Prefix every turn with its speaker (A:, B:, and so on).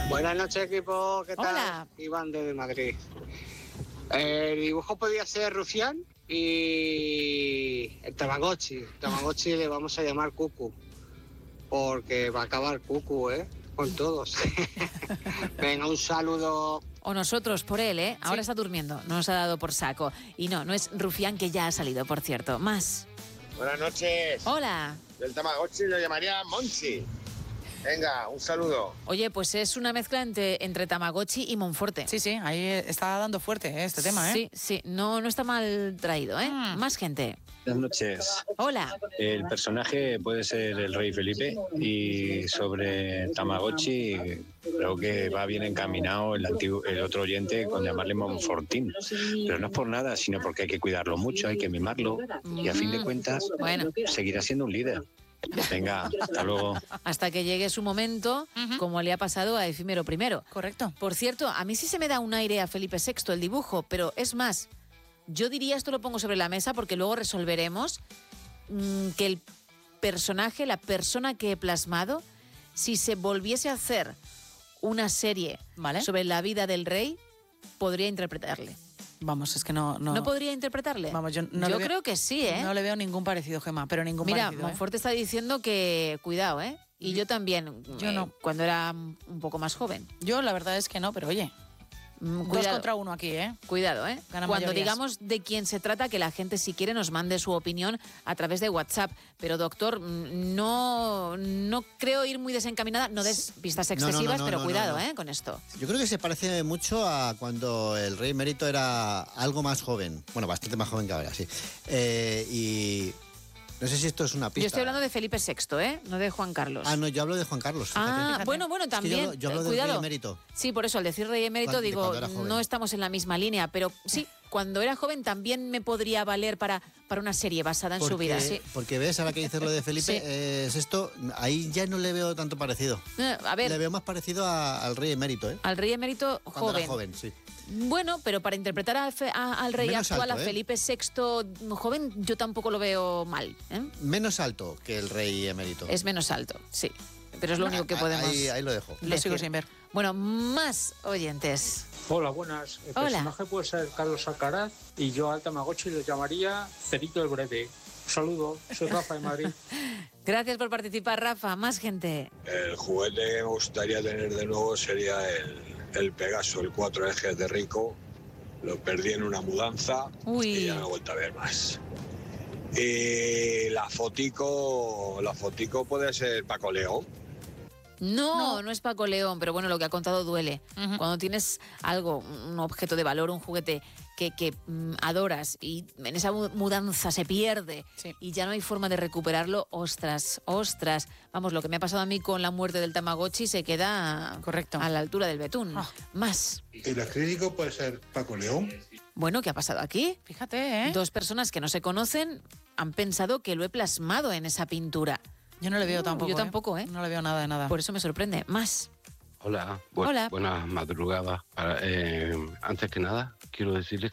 A: Buenas noches, equipo. ¿Qué tal?
B: Hola.
A: Iván desde Madrid. El dibujo podía ser Rufián y el Tamagotchi. Tamagotchi le vamos a llamar Cucu, porque va a acabar Cucu, con todos. Venga, un saludo.
B: O nosotros por él, ¿eh? Ahora
C: Sí.
B: está durmiendo, nos ha dado por saco. Y no es Rufián, que ya ha salido, por cierto. Más.
D: Buenas noches.
B: Hola.
D: Del Tamagotchi lo llamaría Monchi. Venga, un saludo.
B: Oye, pues es una mezcla entre Tamagotchi y Monforte.
C: Sí, ahí está dando fuerte este tema, ¿eh?
B: Sí, no está mal traído, ¿eh? Más gente.
E: Buenas noches.
B: Hola.
E: El personaje puede ser el rey Felipe y sobre Tamagotchi creo que va bien encaminado el otro oyente con llamarle Monfortín. Pero no es por nada, sino porque hay que cuidarlo mucho, hay que mimarlo y a fin de cuentas
B: Bueno.
E: seguirá siendo un líder. Venga, hasta luego.
B: Hasta que llegue su momento, como le ha pasado a Efímero I.
C: Correcto.
B: Por cierto, a mí sí se me da un aire a Felipe VI el dibujo, pero es más, yo diría, esto lo pongo sobre la mesa porque luego resolveremos, que el personaje, la persona que he plasmado, si se volviese a hacer una serie
C: Vale.
B: sobre la vida del rey, podría interpretarle.
C: Vamos, es que no...
B: ¿No podría interpretarle?
C: Vamos, yo
B: Yo creo que sí, ¿eh?
C: No le veo ningún parecido, Gemma, pero ningún
B: Mira,
C: parecido.
B: Monforte está diciendo que cuidado, ¿eh? Y yo también,
C: Yo no.
B: cuando era un poco más joven.
C: Yo la verdad es que no, pero oye, dos
B: Cuidado.
C: contra uno aquí, ¿eh?
B: Cuidado, ¿eh?
C: Ganan
B: Cuando
C: mayorías.
B: digamos de quién se trata, que la gente, si quiere, nos mande su opinión a través de WhatsApp. Pero, doctor, no creo ir muy desencaminada. No des pistas excesivas, pero cuidado, ¿eh? Con esto.
F: Yo creo que se parece mucho a cuando el rey emérito era algo más joven. Bueno, bastante más joven que ahora, sí. Y no sé si esto es una pista.
B: Yo estoy hablando de Felipe VI, ¿eh? No de Juan Carlos.
F: Ah, no, yo hablo de Juan Carlos. Fíjate.
B: Bueno,
F: Es que
B: también.
F: yo hablo del
B: cuidado.
F: rey emérito.
B: Sí, por eso, al decir rey emérito,
F: Cuando-
B: digo,
F: cuando era joven.
B: no estamos en la misma línea, pero sí, cuando era joven también me podría valer para una serie basada en su vida, sí.
F: Porque ves, ahora que dices lo de Felipe,
B: Sí.
F: es esto, ahí ya no le veo tanto parecido.
B: A ver,
F: Le veo más parecido al rey emérito, ¿eh?
B: al rey emérito
F: Cuando
B: joven.
F: era joven, sí.
B: Bueno, pero para interpretar al rey
F: Menos
B: actual,
F: alto,
B: a
F: ¿eh?
B: Felipe VI joven, yo tampoco lo veo mal, ¿eh?
F: Menos alto que el rey emérito.
B: Es menos alto, sí. Pero es lo único que podemos
F: Ahí lo dejo.
C: Lo sigo
B: decir.
C: sin ver.
B: Bueno, más oyentes.
G: Hola, buenas. El
B: Hola.
G: personaje puede ser Carlos Alcaraz y yo al Tamagotchi lo llamaría Cerito el Breve. Un saludo, soy Rafa de Madrid.
B: Gracias por participar, Rafa. Más gente.
H: El juguete que me gustaría tener de nuevo sería el Pegaso, el 4 ejes de Rico. Lo perdí en una mudanza
B: Uy.
H: y ya no he vuelto a ver más. Y la fotico puede ser Paco León.
B: No es Paco León, pero bueno, lo que ha contado duele. Cuando tienes algo, un objeto de valor, un juguete que adoras y en esa mudanza se pierde y ya no hay forma de recuperarlo, ostras. Vamos, lo que me ha pasado a mí con la muerte del Tamagotchi se queda
C: Correcto.
B: a la altura del betún. Más.
I: El acrílico puede ser Paco León.
B: Bueno, ¿qué ha pasado aquí?
C: Fíjate, ¿eh?
B: Dos personas que no se conocen han pensado que lo he plasmado en esa pintura.
C: Yo no le veo tampoco.
B: Yo tampoco, ¿eh?
C: No le veo nada de nada.
B: Por eso me sorprende. Más.
J: Hola,
B: Hola.
J: buenas madrugadas. Antes que nada, quiero decirles